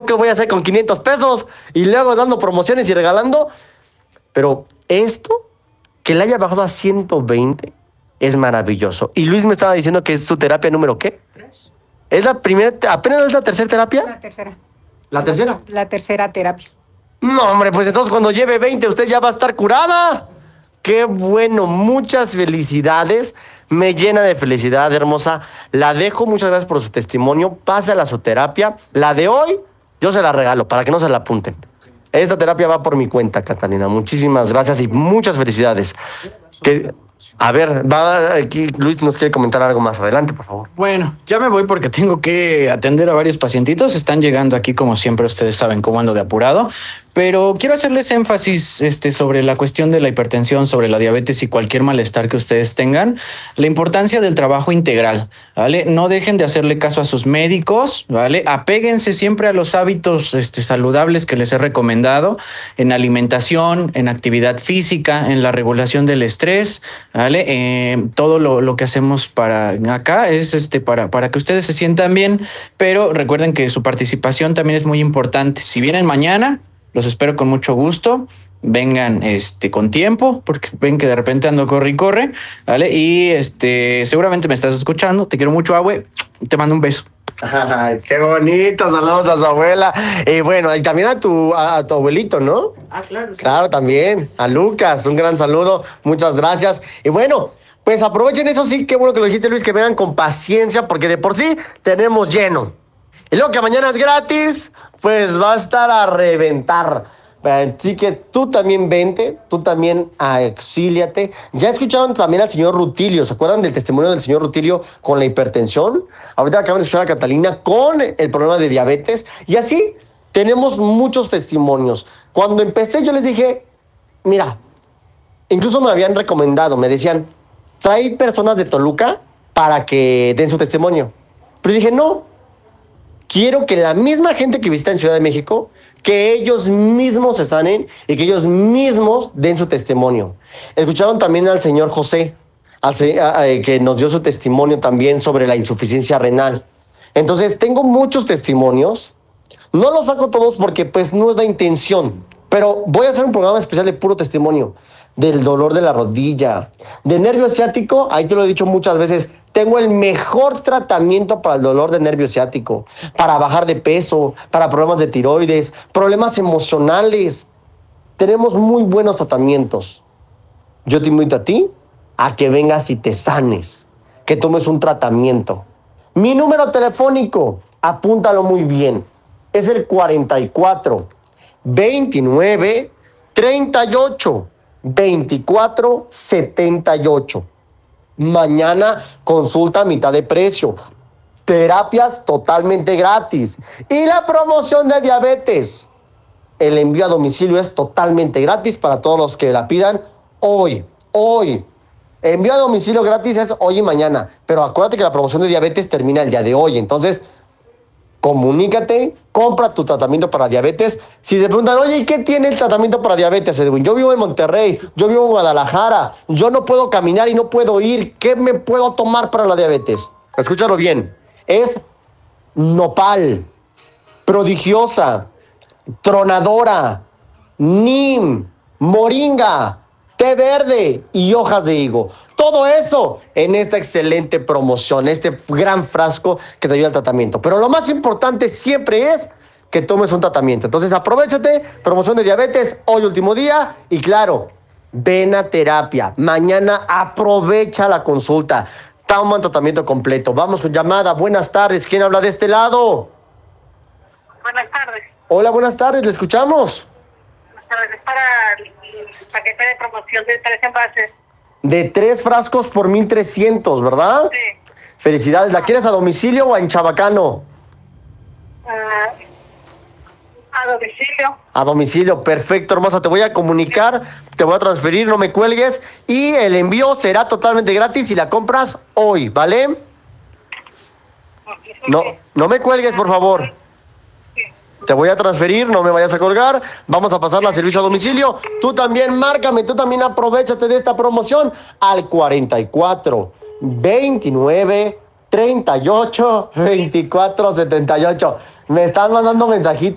qué voy a hacer con 500 pesos y luego dando promociones y regalando. Pero esto, que le haya bajado a 120, es maravilloso. Y Luis me estaba diciendo que es su terapia número ¿qué? 3. ¿Es la primera, apenas es la tercera terapia? La tercera. ¿La tercera? La tercera terapia. No, hombre, pues entonces cuando lleve 20 usted ya va a estar curada. Qué bueno, muchas felicidades. Me llena de felicidad, hermosa. La dejo, muchas gracias por su testimonio. Pásala a su terapia. La de hoy, yo se la regalo para que no se la apunten. Esta terapia va por mi cuenta, Catalina. Muchísimas gracias y muchas felicidades. A ver, aquí Luis nos quiere comentar algo más. Adelante, por favor. Bueno, ya me voy porque tengo que atender a varios pacientitos. Están llegando aquí, como siempre, ustedes saben cómo ando de apurado. Pero quiero hacerles énfasis sobre la cuestión de la hipertensión, sobre la diabetes y cualquier malestar que ustedes tengan. La importancia del trabajo integral, ¿vale? No dejen de hacerle caso a sus médicos, ¿vale? Apéguense siempre a los hábitos saludables que les he recomendado en alimentación, en actividad física, en la regulación del estrés, ¿vale? Todo lo que hacemos para acá es para que ustedes se sientan bien, pero recuerden que su participación también es muy importante. Si vienen mañana, los espero con mucho gusto. Vengan con tiempo, porque ven que de repente ando corre y corre, ¿vale? Y seguramente me estás escuchando. Te quiero mucho, Abue. Te mando un beso. Ay, qué bonito, saludos a su abuela. Y bueno, y también a tu abuelito, ¿no? Ah, claro. Sí. Claro, también. A Lucas, un gran saludo. Muchas gracias. Y bueno, pues aprovechen eso, sí, qué bueno que lo dijiste, Luis, que vengan con paciencia, porque de por sí tenemos lleno. Y luego que mañana es gratis, pues va a estar a reventar. Así que tú también vente, tú también exíliate. Ya escucharon también al señor Rutilio, ¿se acuerdan del testimonio del señor Rutilio con la hipertensión? Ahorita acaban de escuchar a Catalina con el problema de diabetes. Y así tenemos muchos testimonios. Cuando empecé yo les dije, mira, incluso me habían recomendado, me decían, trae personas de Toluca para que den su testimonio. Pero dije, no, quiero que la misma gente que visita en Ciudad de México, que ellos mismos se sanen y que ellos mismos den su testimonio. Escucharon también al señor José, que nos dio su testimonio también sobre la insuficiencia renal. Entonces, tengo muchos testimonios. No los saco todos porque pues no es la intención, pero voy a hacer un programa especial de puro testimonio. Del dolor de la rodilla, de nervio ciático, ahí te lo he dicho muchas veces, tengo el mejor tratamiento para el dolor de nervio ciático, para bajar de peso, para problemas de tiroides, problemas emocionales. Tenemos muy buenos tratamientos. Yo te invito a ti a que vengas y te sanes, que tomes un tratamiento. Mi número telefónico, apúntalo muy bien, es el 44 29 38 24 78. Mañana consulta a mitad de precio. Terapias totalmente gratis. Y la promoción de diabetes. El envío a domicilio es totalmente gratis para todos los que la pidan hoy. Envío a domicilio gratis es hoy y mañana. Pero acuérdate que la promoción de diabetes termina el día de hoy. Entonces, comunícate, compra tu tratamiento para diabetes. Si se preguntan, oye, ¿y qué tiene el tratamiento para diabetes, Edwin? Yo vivo en Monterrey, yo vivo en Guadalajara, yo no puedo caminar y no puedo ir. ¿Qué me puedo tomar para la diabetes? Escúchalo bien. Es nopal, prodigiosa, tronadora, nim, moringa, té verde y hojas de higo. Todo eso en esta excelente promoción, este gran frasco que te ayuda al tratamiento. Pero lo más importante siempre es que tomes un tratamiento. Entonces aprovechate, promoción de diabetes, hoy último día y claro, ven a terapia. Mañana aprovecha la consulta. Toma un tratamiento completo. Vamos con llamada. Buenas tardes. ¿Quién habla de este lado? Buenas tardes. Hola, buenas tardes. ¿Le escuchamos? Buenas tardes. Es para el paquete de promoción de 3 envases. De 3 frascos por 1,300, ¿verdad? Sí. Felicidades. ¿La quieres a domicilio o en Chabacano? A domicilio. A domicilio, perfecto, hermosa. Te voy a comunicar, te voy a transferir, no me cuelgues. Y el envío será totalmente gratis y la compras hoy, ¿vale? No me cuelgues, por favor. Te voy a transferir, no me vayas a colgar. Vamos a pasar la servicio a domicilio. Tú también márcame, tú también aprovechate de esta promoción al 44 29 38 24 78. Me están mandando mensajitos.